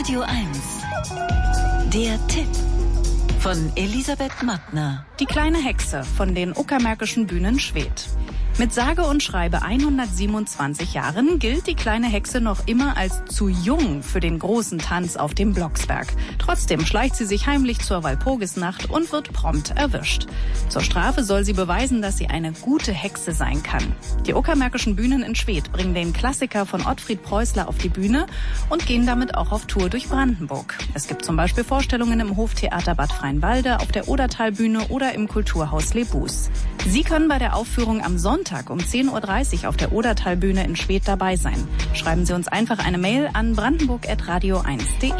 Radio 1. Der Tipp von Elisabeth Mattner. Die kleine Hexe von den Uckermärkischen Bühnen Schwedt. Mit sage und schreibe 127 Jahren gilt die kleine Hexe noch immer als zu jung für den großen Tanz auf dem Blocksberg. Trotzdem schleicht sie sich heimlich zur Walpurgisnacht und wird prompt erwischt. Zur Strafe soll sie beweisen, dass sie eine gute Hexe sein kann. Die Uckermärkischen Bühnen in Schwedt bringen den Klassiker von Ottfried Preußler auf die Bühne und gehen damit auch auf Tour durch Brandenburg. Es gibt zum Beispiel Vorstellungen im Hoftheater Bad Freienwalde, auf der Odertalbühne oder im Kulturhaus Lebus. Sie können bei der Aufführung am Sonntag um 10.30 Uhr auf der Odertalbühne in Schwedt dabei sein. Schreiben Sie uns einfach eine Mail an brandenburg@radio1.de.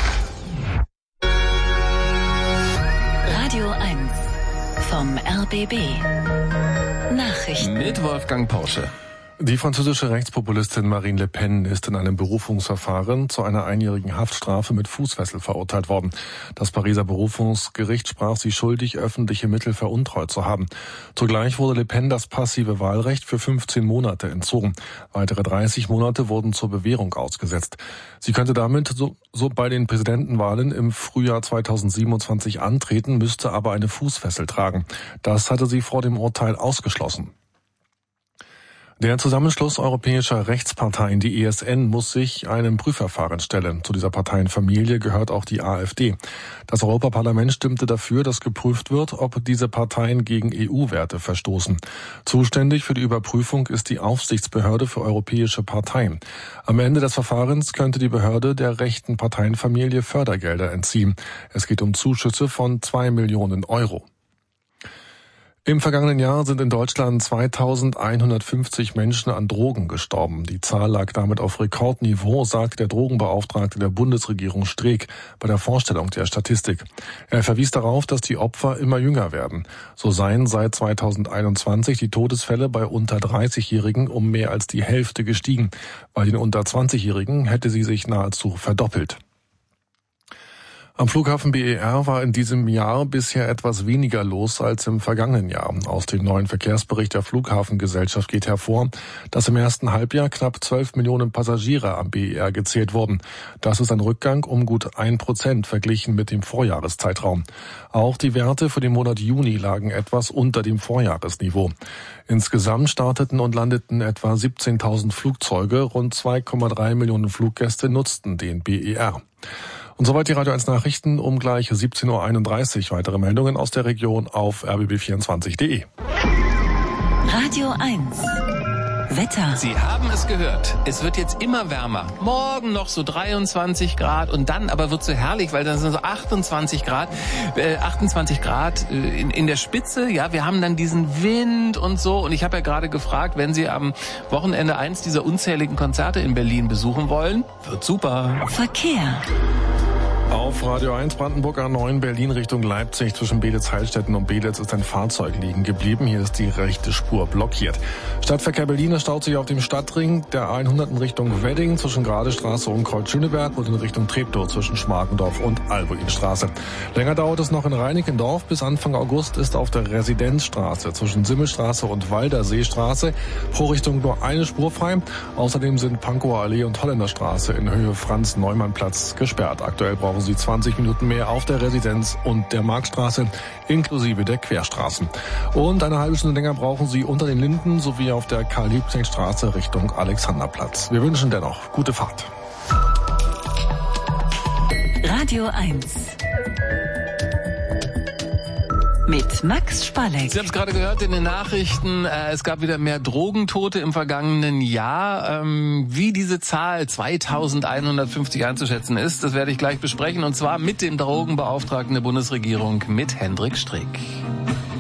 Radio 1 vom RBB. Nachrichten mit Wolfgang Porsche. Die französische Rechtspopulistin Marine Le Pen ist in einem Berufungsverfahren zu einer einjährigen Haftstrafe mit Fußfessel verurteilt worden. Das Pariser Berufungsgericht sprach sie schuldig, öffentliche Mittel veruntreut zu haben. Zugleich wurde Le Pen das passive Wahlrecht für 15 Monate entzogen. Weitere 30 Monate wurden zur Bewährung ausgesetzt. Sie könnte damit so bei den Präsidentenwahlen im Frühjahr 2027 antreten, müsste aber eine Fußfessel tragen. Das hatte sie vor dem Urteil ausgeschlossen. Der Zusammenschluss europäischer Rechtsparteien, die ESN, muss sich einem Prüfverfahren stellen. Zu dieser Parteienfamilie gehört auch die AfD. Das Europaparlament stimmte dafür, dass geprüft wird, ob diese Parteien gegen EU-Werte verstoßen. Zuständig für die Überprüfung ist die Aufsichtsbehörde für europäische Parteien. Am Ende des Verfahrens könnte die Behörde der rechten Parteienfamilie Fördergelder entziehen. Es geht um Zuschüsse von 2 Millionen Euro. Im vergangenen Jahr sind in Deutschland 2150 Menschen an Drogen gestorben. Die Zahl lag damit auf Rekordniveau, sagt der Drogenbeauftragte der Bundesregierung Streeck bei der Vorstellung der Statistik. Er verwies darauf, dass die Opfer immer jünger werden. So seien seit 2021 die Todesfälle bei unter 30-Jährigen um mehr als die Hälfte gestiegen. Bei den unter 20-Jährigen hätte sie sich nahezu verdoppelt. Am Flughafen BER war in diesem Jahr bisher etwas weniger los als im vergangenen Jahr. Aus dem neuen Verkehrsbericht der Flughafengesellschaft geht hervor, dass im ersten Halbjahr knapp 12 Millionen Passagiere am BER gezählt wurden. Das ist ein Rückgang um gut 1% verglichen mit dem Vorjahreszeitraum. Auch die Werte für den Monat Juni lagen etwas unter dem Vorjahresniveau. Insgesamt starteten und landeten etwa 17.000 Flugzeuge, rund 2,3 Millionen Fluggäste nutzten den BER. Und soweit die Radio 1 Nachrichten um gleich 17.31 Uhr. Weitere Meldungen aus der Region auf rbb24.de. Radio 1 Wetter. Sie haben es gehört. Es wird jetzt immer wärmer. Morgen noch so 23 Grad und dann aber wird es so herrlich, weil dann sind so 28 Grad in der Spitze. Ja, wir haben dann diesen Wind und so. Und ich habe ja gerade gefragt, wenn Sie am Wochenende eins dieser unzähligen Konzerte in Berlin besuchen wollen, wird super. Verkehr. Auf Radio 1 Brandenburg A9 Berlin Richtung Leipzig zwischen Beelitz-Heilstätten und Beelitz ist ein Fahrzeug liegen geblieben. Hier ist die rechte Spur blockiert. Stadtverkehr Berlin staut sich auf dem Stadtring der 100 in Richtung Wedding zwischen Gradestraße und Kreuz-Schöneberg und in Richtung Treptow zwischen Schmarkendorf und Albuinstraße. Länger dauert es noch in Reinickendorf. Bis Anfang August ist auf der Residenzstraße zwischen Simmelstraße und Walderseestraße pro Richtung nur eine Spur frei. Außerdem sind Pankower Allee und Holländerstraße in Höhe Franz-Neumann-Platz gesperrt. Aktuell brauchen Sie 20 Minuten mehr auf der Residenz und der Marktstraße inklusive der Querstraßen. Und eine halbe Stunde länger brauchen Sie unter den Linden sowie auf der Karl-Liebknecht-Straße Richtung Alexanderplatz. Wir wünschen dennoch gute Fahrt. Radio 1 mit Max Spalleck. Sie haben es gerade gehört in den Nachrichten, es gab wieder mehr Drogentote im vergangenen Jahr. Wie diese Zahl 2150 einzuschätzen ist, das werde ich gleich besprechen. Und zwar mit dem Drogenbeauftragten der Bundesregierung, mit Hendrik Streeck.